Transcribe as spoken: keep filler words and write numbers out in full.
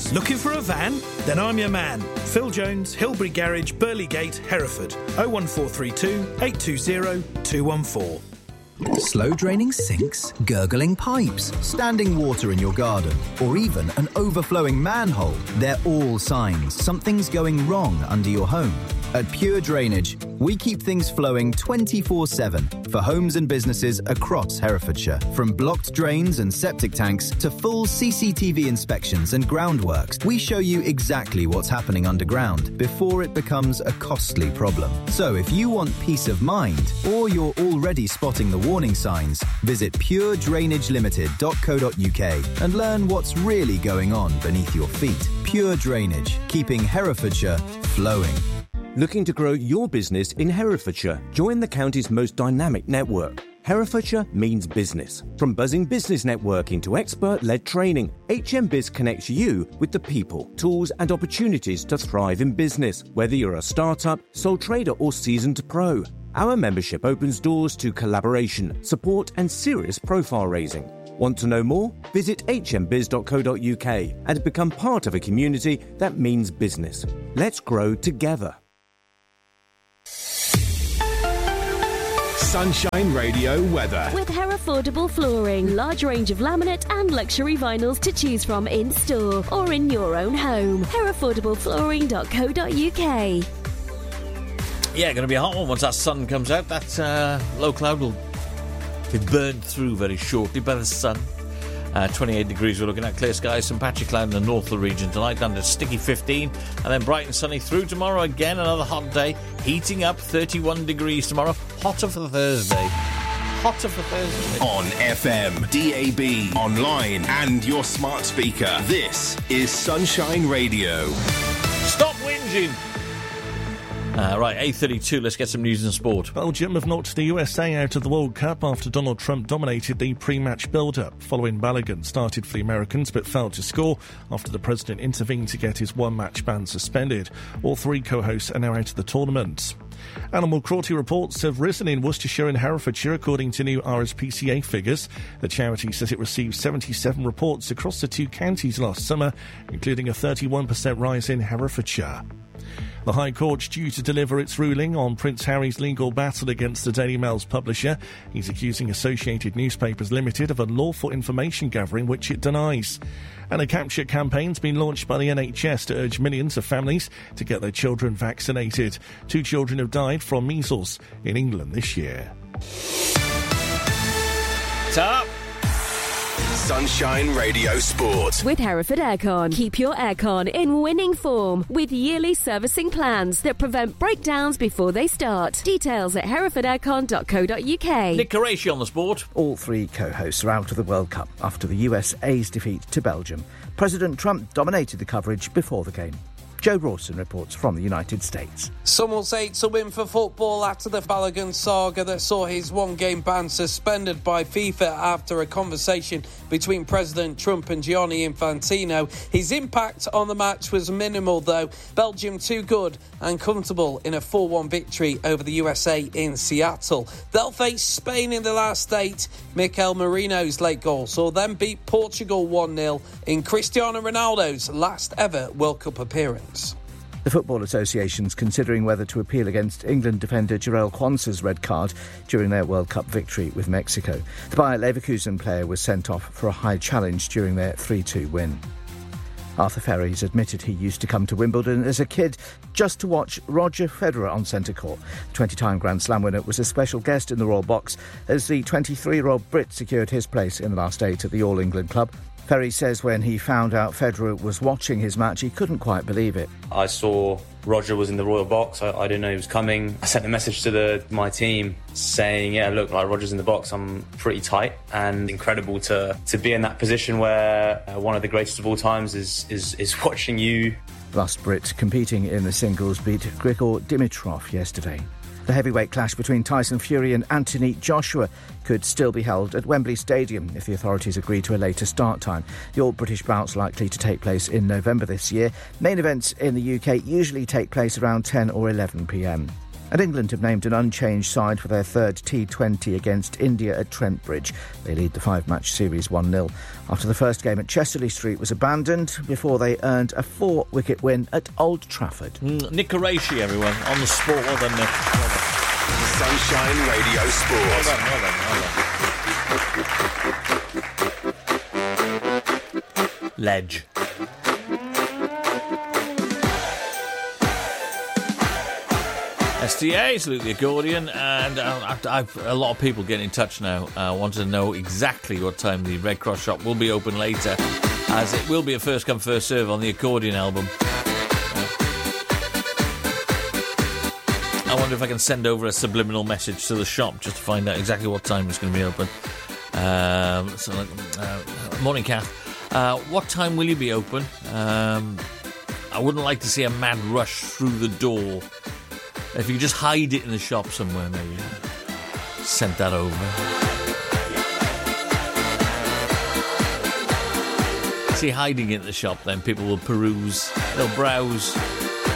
Jones. Looking for a van? Then I'm your man. Phil Jones, Hilbury Garage, Burley Gate, Hereford. oh one four three two, eight two zero, two one four. Slow-draining sinks, gurgling pipes, standing water in your garden, or even an overflowing manhole. They're all signs something's going wrong under your home. At Pure Drainage, we keep things flowing twenty-four seven for homes and businesses across Herefordshire. From blocked drains and septic tanks to full C C T V inspections and groundworks, we show you exactly what's happening underground before it becomes a costly problem. So if you want peace of mind, or you're already spotting the warning signs, visit pure drainage limited dot co dot uk and learn what's really going on beneath your feet. Pure Drainage, keeping Herefordshire flowing. Looking to grow your business in Herefordshire? Join the county's most dynamic network. Herefordshire means business. From buzzing business networking to expert-led training, H M Biz connects you with the people, tools and opportunities to thrive in business, whether you're a startup, sole trader or seasoned pro. Our membership opens doors to collaboration, support and serious profile raising. Want to know more? Visit h m biz dot co dot uk and become part of a community that means business. Let's grow together. Sunshine Radio weather. With Herefordable Flooring, large range of laminate and luxury vinyls to choose from in store or in your own home. herefordable flooring dot co dot uk. Yeah, going to be a hot one once that sun comes out. That uh, low cloud will be burned through very shortly by the sun. Uh, twenty-eight degrees we're looking at, clear skies, some patchy cloud in the north of the region tonight, down to sticky fifteen, and then bright and sunny through tomorrow again, another hot day, heating up, thirty-one degrees tomorrow, hotter for Thursday. Hotter for Thursday. On F M, D A B, online and your smart speaker, this is Sunshine Radio. Stop whinging! Uh, right, eight thirty-two, let's get some news and sport. Belgium have knocked the U S A out of the World Cup after Donald Trump dominated the pre-match build-up. Following Balogun started for the Americans but failed to score after the president intervened to get his one-match ban suspended. All three co-hosts are now out of the tournament. Animal cruelty reports have risen in Worcestershire and Herefordshire, according to new R S P C A figures. The charity says it received seventy-seven reports across the two counties last summer, including a thirty-one percent rise in Herefordshire. The High Court's due to deliver its ruling on Prince Harry's legal battle against the Daily Mail's publisher. He's accusing Associated Newspapers Limited of unlawful information gathering, which it denies. And a capture campaign's been launched by the N H S to urge millions of families to get their children vaccinated. Two children have died from measles in England this year. Top. Sunshine Radio Sport. With Hereford Aircon, keep your aircon in winning form with yearly servicing plans that prevent breakdowns before they start. Details at hereford aircon dot co dot uk. Nick Qureshi on the sport. All three co-hosts are out of the World Cup after the U S A's defeat to Belgium. President Trump dominated the coverage before the game. Joe Rawson reports from the United States. Some will say it's a win for football after the Balogun saga that saw his one-game ban suspended by FIFA after a conversation between President Trump and Gianni Infantino. His impact on the match was minimal, though. Belgium too good and comfortable in a four one victory over the U S A in Seattle. They'll face Spain in the last eight. Mikel Merino's late goal saw them beat Portugal one nil in Cristiano Ronaldo's last ever World Cup appearance. The Football Association's considering whether to appeal against England defender Jarell Quansah's red card during their World Cup victory with Mexico. The Bayer Leverkusen player was sent off for a high challenge during their three two win. Arthur Ferries admitted he used to come to Wimbledon as a kid just to watch Roger Federer on centre court. The twenty-time Grand Slam winner was a special guest in the Royal Box as the twenty-three-year-old Brit secured his place in the last eight at the All England Club. Ferry says when he found out Federer was watching his match, he couldn't quite believe it. I saw Roger was in the Royal Box. I, I didn't know he was coming. I sent a message to the my team saying, yeah, look, like Roger's in the box. I'm pretty tight, and incredible to to be in that position where uh, one of the greatest of all times is is, is watching you. Last Brit competing in the singles beat Grigor Dimitrov yesterday. The heavyweight clash between Tyson Fury and Anthony Joshua could still be held at Wembley Stadium if the authorities agree to a later start time. The all-British bout's likely to take place in November this year. Main events in the U K usually take place around ten or eleven p m. And England have named an unchanged side for their third T twenty against India at Trent Bridge. They lead the five-match series one nil after the first game at Chesterley Street was abandoned before they earned a four-wicket win at Old Trafford. Mm, Nick Qureshi, everyone, on the sport. Well done, Nick. Well done. Sunshine Radio Sport. Well done, well done, well done. Ledge. S T A, salute the accordion, and uh, I've, I've, a lot of people getting in touch now uh, want to know exactly what time the Red Cross shop will be open later, as it will be a first come first serve on the accordion album. I wonder if I can send over a subliminal message to the shop just to find out exactly what time it's going to be open. Um, so, like, uh, morning, Kath. Uh, what time will you be open? Um, I wouldn't like to see a mad rush through the door. If you could just hide it in the shop somewhere, maybe. Send that over. See, hiding it in the shop, then people will peruse, they'll browse.